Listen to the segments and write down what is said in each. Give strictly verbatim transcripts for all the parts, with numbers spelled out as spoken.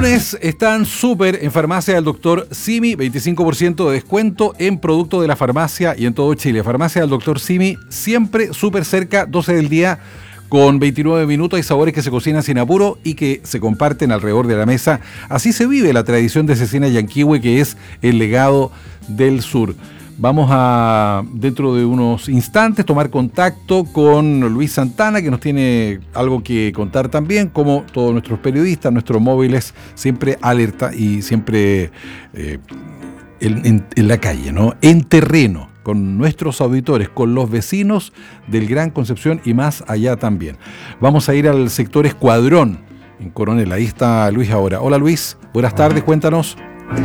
lunes están súper en Farmacia del Doctor Simi, veinticinco por ciento de descuento en productos de la farmacia y en todo Chile. Farmacia del Doctor Simi, siempre súper cerca, doce del día, con veintinueve minutos. Hay sabores que se cocinan sin apuro y que se comparten alrededor de la mesa. Así se vive la tradición de Cecina Yanquihue, que es el legado del sur. Vamos a, dentro de unos instantes, tomar contacto con Luis Santana, que nos tiene algo que contar también, como todos nuestros periodistas, nuestros móviles, siempre alerta y siempre eh, en, en, en la calle, ¿no? En terreno, con nuestros auditores, con los vecinos del Gran Concepción y más allá también. Vamos a ir al sector Escuadrón, en Coronel. Ahí está Luis ahora. Hola Luis, buenas tardes, cuéntanos.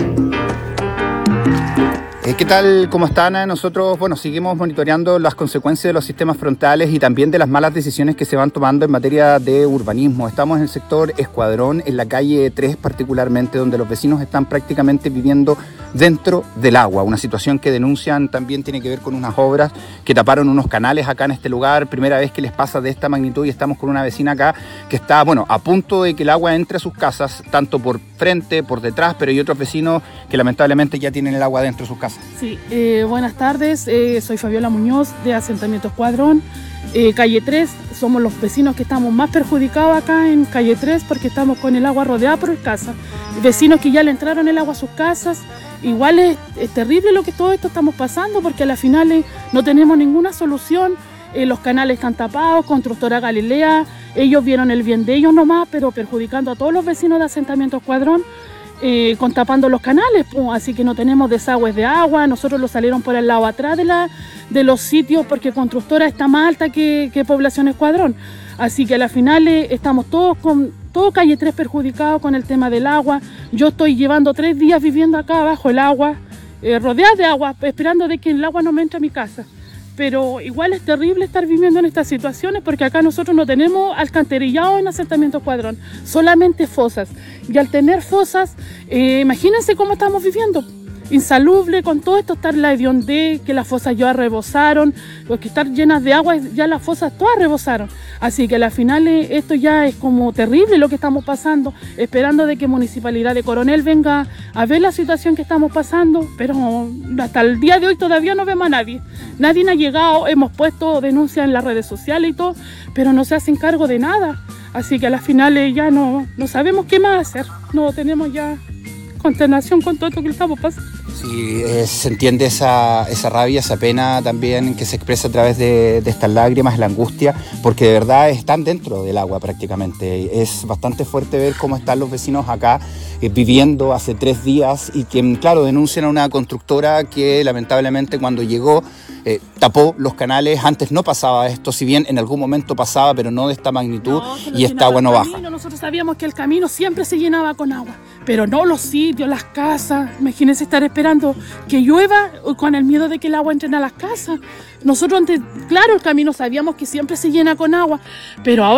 ¿Qué tal? ¿Cómo están? Nosotros, bueno, seguimos monitoreando las consecuencias de los sistemas frontales y también de las malas decisiones que se van tomando en materia de urbanismo. Estamos en el sector Escuadrón, en la calle tres particularmente, donde los vecinos están prácticamente viviendo dentro del agua. Una situación que denuncian también tiene que ver con unas obras que taparon unos canales acá en este lugar. Primera vez que les pasa de esta magnitud y estamos con una vecina acá que está, bueno, a punto de que el agua entre a sus casas, tanto por frente, por detrás, pero hay otros vecinos que lamentablemente ya tienen el agua dentro de sus casas. Sí, eh, buenas tardes, eh, soy Fabiola Muñoz de Asentamiento Escuadrón, eh, calle tres, somos los vecinos que estamos más perjudicados acá en calle tres porque estamos con el agua rodeada por casas, vecinos que ya le entraron el agua a sus casas. Igual es, es terrible lo que todo esto estamos pasando porque a la final eh, no tenemos ninguna solución, eh, los canales están tapados, Constructora Galilea, ellos vieron el bien de ellos nomás, pero perjudicando a todos los vecinos de Asentamiento Escuadrón. Eh, con tapando los canales, pues, así que no tenemos desagües de agua. Nosotros lo salieron por el lado atrás de, la, de los sitios porque Constructora está más alta que, que Población Escuadrón, así que a la final eh, estamos todos con todo calle tres perjudicados con el tema del agua. Yo estoy llevando tres días viviendo acá bajo el agua, eh, rodeada de agua, esperando de que el agua no me entre a mi casa. Pero igual es terrible estar viviendo en estas situaciones porque acá nosotros no tenemos alcantarillado en Asentamiento Escuadrón, solamente fosas. Y al tener fosas, eh, imagínense cómo estamos viviendo. Insalubre con todo esto, estar la hediondez, que las fosas ya rebosaron, porque estar llenas de agua, ya las fosas todas rebosaron. Así que al final eh, esto ya es como terrible lo que estamos pasando, esperando de que Municipalidad de Coronel venga a ver la situación que estamos pasando, pero hasta el día de hoy todavía no vemos a nadie. Nadie ha llegado, hemos puesto denuncias en las redes sociales y todo, pero no se hacen cargo de nada. Así que a las finales ya no, no sabemos qué más hacer, no tenemos ya consternación con todo esto que estamos pasando. Sí, eh, se entiende esa, esa rabia, esa pena también que se expresa a través de, de estas lágrimas, la angustia, porque de verdad están dentro del agua prácticamente. Es bastante fuerte ver cómo están los vecinos acá eh, viviendo hace tres días y que, claro, denuncian a una constructora que lamentablemente cuando llegó eh, tapó los canales. Antes no pasaba esto, si bien en algún momento pasaba, pero no de esta magnitud, no, y esta agua no baja. Camino, nosotros sabíamos que el camino siempre se llenaba con agua, pero no los sitios, las casas. Imagínense estar esperando que llueva con el miedo de que el agua entre a las casas. Nosotros antes, claro, el camino sabíamos que siempre se llena con agua, pero ahora